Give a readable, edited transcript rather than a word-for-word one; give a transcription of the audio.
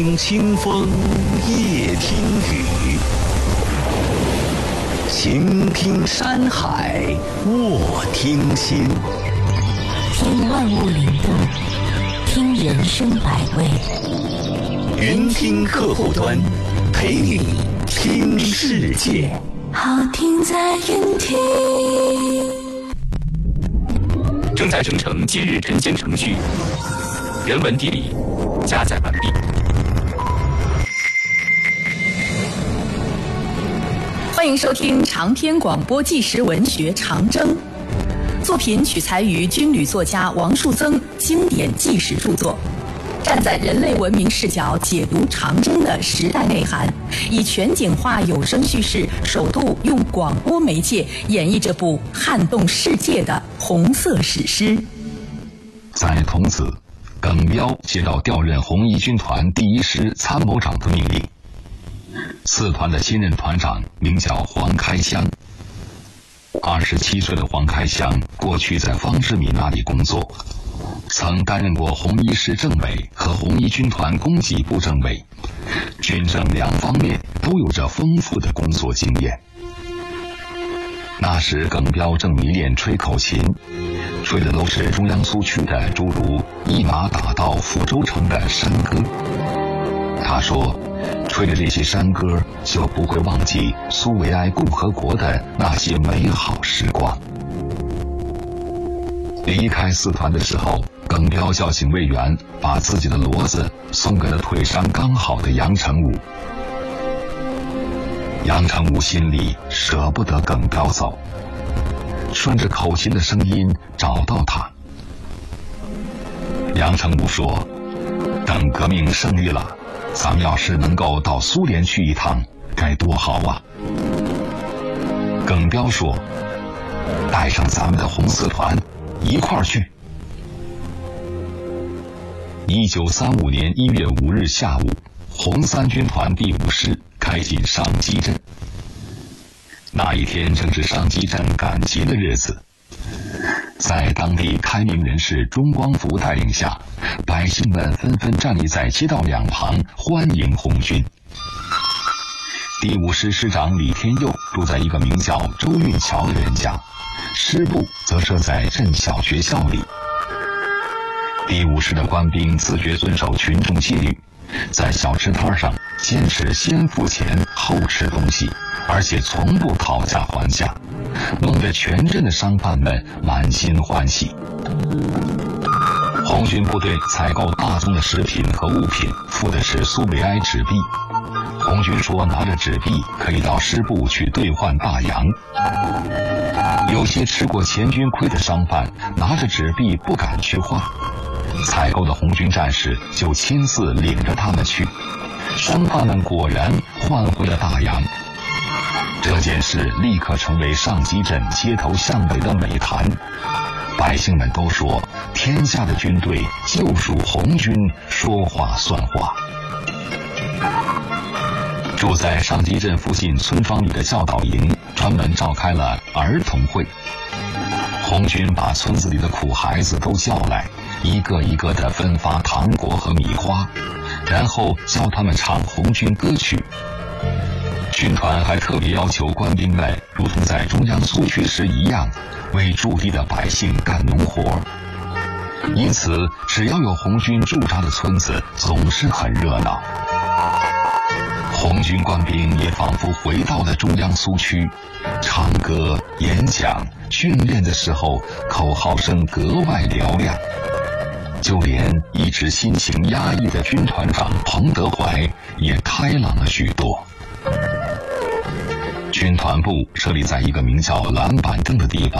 清风夜听雨，行听山海卧听心。 听万物灵动，听人生百味。 云听客户端，陪你听世界。 好听在云听。 正在生成今日晨间程序，人文地理加载完毕。 欢迎收听长篇广播纪实文学《长征》，作品取材于军旅作家王树增经典纪实著作，站在人类文明视角解读长征的时代内涵，以全景化有声叙事，首度用广播媒介演绎这部撼动世界的红色史诗。 在桐梓，耿彪接到调任红一军团第一师参谋长的命令。四团的新任团长名叫黄开湘。27岁的黄开湘过去在方志敏那里工作，曾担任过红一师政委和红一军团供给部政委，军政两方面都有着丰富的工作经验。那时耿彪正迷恋吹口琴，吹的都是中央苏区的诸如一马打到福州城的山歌。他说，吹着这些山歌，就不会忘记苏维埃共和国的那些美好时光。离开四团的时候，耿彪叫警卫员把自己的骡子送给了腿伤刚好的杨成武。杨成武心里舍不得耿彪走，顺着口琴的声音找到他。杨成武说，等革命胜利了，咱们要是能够到苏联去一趟，该多好啊！耿彪说，带上咱们的红四团一块儿去。1935年1月5日下午，红三军团第5师开进上基镇。那一天正是上基镇赶集的日子，在当地开明人士钟光福带领下，百姓们纷纷站立在街道两旁欢迎红军。第5师师长李天佑住在一个名叫周运桥的人家，师部则设在镇小学校里。第5师的官兵自觉遵守群众纪律，在小吃摊上坚持先付钱后吃东西，而且从不讨价还价，弄得全镇的商贩们满心欢喜。红军部队采购大宗的食品和物品，付的是苏维埃纸币。红军说，拿着纸币可以到师部去兑换大洋。有些吃过前军亏的商贩拿着纸币不敢去换，采购的红军战士就亲自领着他们去，商贩们果然换回了大洋。这件事立刻成为上基镇街头巷尾的美谈，百姓们都说，天下的军队就属红军说话算话。住在上基镇附近村庄里的教导营专门召开了儿童会，红军把村子里的苦孩子都叫来，一个一个地分发糖果和米花，然后教他们唱红军歌曲。军团还特别要求官兵们如同在中央苏区时一样，为驻地的百姓干农活。因此，只要有红军驻扎的村子，总是很热闹。红军官兵也仿佛回到了中央苏区，唱歌、演讲、训练的时候，口号声格外嘹亮。就连一直心情压抑的军团长彭德怀也开朗了许多。军团部设立在一个名叫蓝板凳的地方。